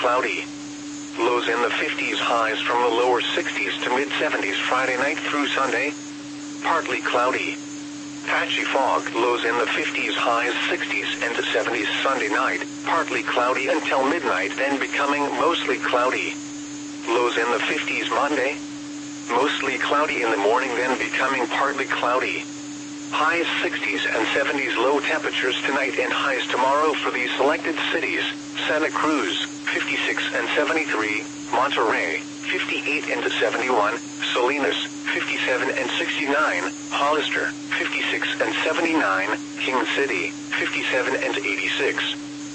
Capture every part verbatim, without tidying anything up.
cloudy. Lows in the fifties, highs from the lower sixties to mid seventies Friday night through Sunday. Partly cloudy. Patchy fog, lows in the fifties, highs sixties and to seventies Sunday night. Partly cloudy until midnight, then becoming mostly cloudy. Lows in the fifties Monday. Mostly cloudy in the morning, then becoming partly cloudy. Highs sixties and seventies, low temperatures tonight and highs tomorrow for these selected cities: Santa Cruz, fifty-six and seventy-three, Monterey, fifty-eight and seventy-one, Salinas, fifty-seven and sixty-nine, Hollister, fifty-six and seventy-nine, King City, fifty-seven and eighty-six.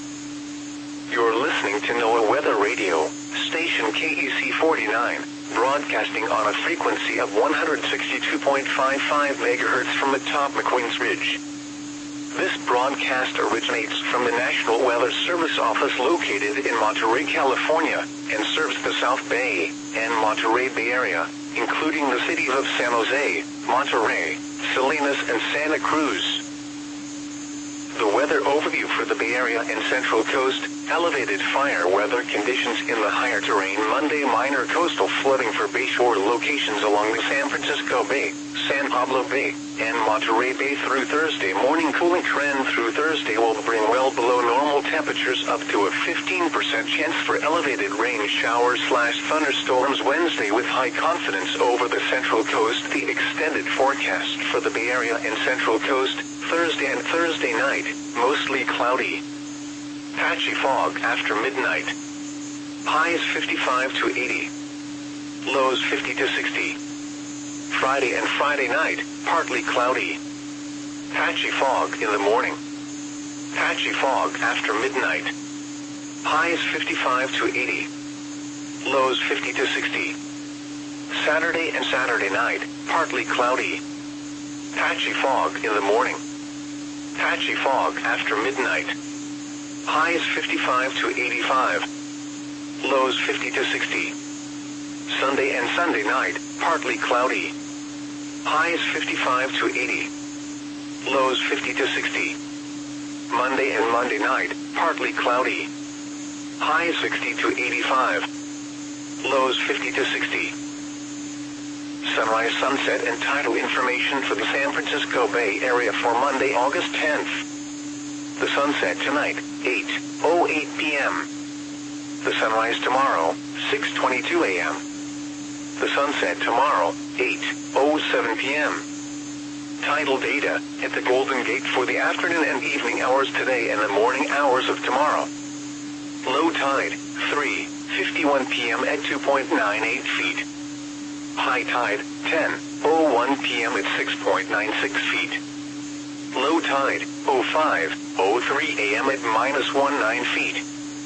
You're listening to NOAA Weather Radio, station K E C forty-nine, broadcasting on a frequency of one hundred sixty-two point five five megahertz from atop McQueen's Ridge. This broadcast originates from the National Weather Service office located in Monterey, California, and serves the South Bay and Monterey Bay Area, including the cities of San Jose, Monterey, Salinas, and Santa Cruz. The weather overview for the Bay Area and Central Coast: elevated fire weather conditions in the higher terrain Monday, minor coastal flooding for bayshore locations along the San Francisco Bay, San Pablo Bay, and Monterey Bay through Thursday morning. Cooling trend through Thursday will bring well below normal temperatures up to a fifteen percent chance for elevated rain showers slash thunderstorms Wednesday with high confidence over the Central Coast. The extended forecast for the Bay Area and Central Coast: Thursday and Thursday night, mostly cloudy. Patchy fog after midnight. Highs fifty-five to eighty. Lows fifty to sixty. Friday and Friday night, partly cloudy. Patchy fog in the morning. Patchy fog after midnight. Highs fifty-five to eighty. Lows fifty to sixty. Saturday and Saturday night, partly cloudy. Patchy fog in the morning. Patchy fog after midnight. Highs fifty-five to eighty-five. Lows fifty to sixty. Sunday and Sunday night, partly cloudy. Highs fifty-five to eighty. Lows fifty to sixty. Monday and Monday night, partly cloudy. Highs sixty to eighty-five. Lows fifty to sixty. Sunrise, sunset, and tidal information for the San Francisco Bay Area for Monday, August tenth. The sunset tonight, eight oh eight p m The sunrise tomorrow, six twenty-two a m The sunset tomorrow, eight oh seven p m Tidal data at the Golden Gate for the afternoon and evening hours today and the morning hours of tomorrow. Low tide, three fifty-one p m at two point nine eight feet. High tide, ten oh one p m at six point nine six feet. Low tide, oh five oh three a m at minus nineteen feet.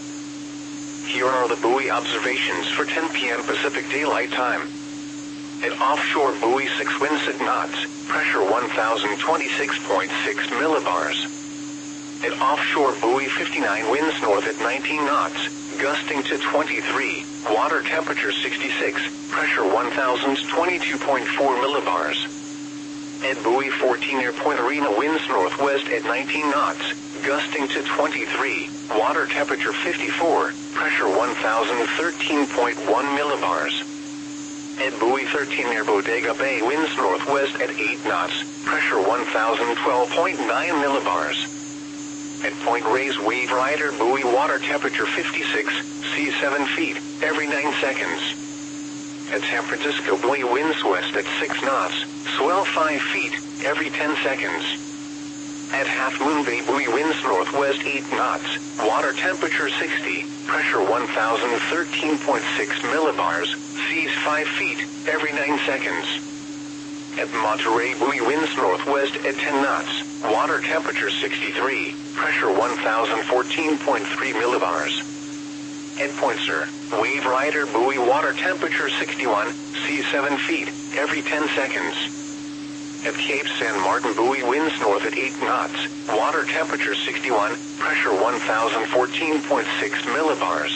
Here are the buoy observations for ten p m Pacific Daylight Time. At offshore buoy six, winds at knots, pressure one thousand twenty-six point six millibars. At offshore buoy fifty-nine, winds north at nineteen knots, gusting to twenty-three, water temperature sixty-six, pressure one thousand twenty-two point four millibars. At buoy fourteen, near Point Arena, winds northwest at nineteen knots, gusting to twenty-three, water temperature fifty-four, pressure one thousand thirteen point one millibars. At buoy thirteen, near Bodega Bay, winds northwest at eight knots, pressure one thousand twelve point nine millibars. At Point Reyes Wave Rider buoy, water temperature fifty-six, sea seven feet, every nine seconds. At San Francisco buoy, winds west at six knots, swell five feet, every ten seconds. At Half Moon Bay buoy, winds northwest eight knots, water temperature sixty, pressure one thousand thirteen point six millibars, seas five feet, every nine seconds. At Monterey buoy, winds northwest at ten knots, water temperature sixty-three, pressure one thousand fourteen point three millibars. At Point Sur Wave Rider buoy, water temperature sixty-one, sea seven feet, every ten seconds. At Cape San Martin buoy, winds north at eight knots, water temperature sixty-one, pressure one thousand fourteen point six millibars.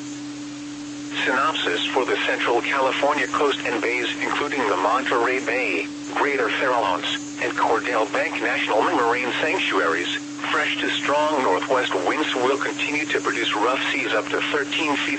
Synopsis for the Central California coast and bays, including the Monterey Bay, Greater Farallones, and Cordell Bank National Marine Sanctuaries. Fresh to strong northwest winds will continue to produce rough seas up to thirteen feet